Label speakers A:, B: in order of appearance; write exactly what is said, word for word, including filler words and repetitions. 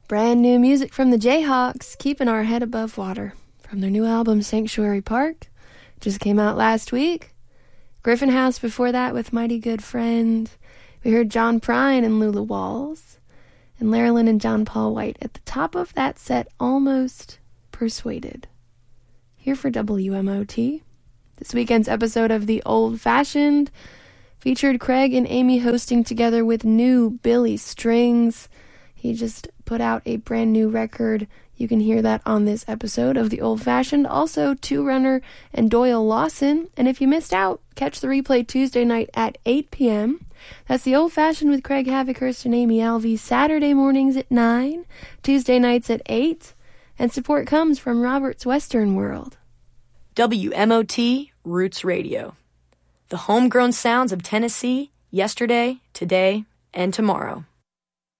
A: Brand new music from the Jayhawks, keeping our head above water. From their new album, Sanctuary Park, just came out last week. Griffin House before that with Mighty Good Friend. We heard John Prine and Lula Walls. And Larilyn and John Paul White at the top of that set, Almost Persuaded. Here for W M O T. This weekend's episode of The Old Fashioned featured Craig and Amy hosting together with new Billy Strings. He just put out a brand new record. You can hear that on this episode of The Old Fashioned. Also, Two Runner and Doyle Lawson. And if you missed out, catch the replay Tuesday night at eight p.m. That's The Old Fashioned with Craig Havikhurst and Amy Alvey. Saturday mornings at nine, Tuesday nights at eight. And support comes from Robert's Western World.
B: W M O T Roots Radio. The homegrown sounds of Tennessee, yesterday, today, and tomorrow.